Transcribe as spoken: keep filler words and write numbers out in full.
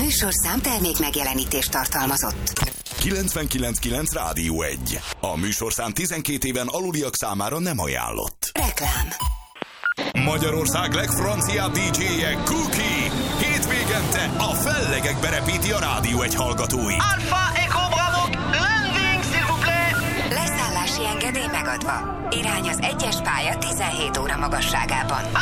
műsorszám termék megjelenítést tartalmazott. kilencvenkilenc kilenc Rádió egy. A műsorszám tizenkét éven aluliak számára nem ajánlott. Reklám. Magyarország legfranciább dé dzséje Cookie. Hétvégente a fellegekbe repíti a Rádió egy hallgatói. Alpha Echo Bravo, landing s'il vous plaît. Leszállási engedély megadva. Irány az egyes pálya tizenhét óra magasságában.